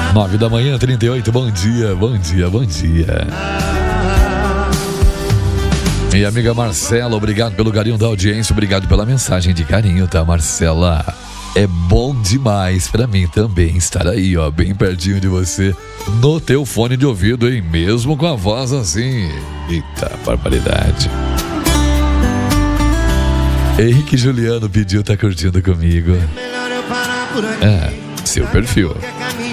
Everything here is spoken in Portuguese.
9 da manhã, 38, bom dia, bom dia, bom dia. Minha amiga Marcela, obrigado pelo carinho da audiência, obrigado pela mensagem de carinho, tá, Marcela? É bom demais pra mim também estar aí, ó, bem pertinho de você, no teu fone de ouvido, hein? Mesmo com a voz assim. Eita, barbaridade. Henrique Juliano pediu, tá curtindo comigo. Seu perfil.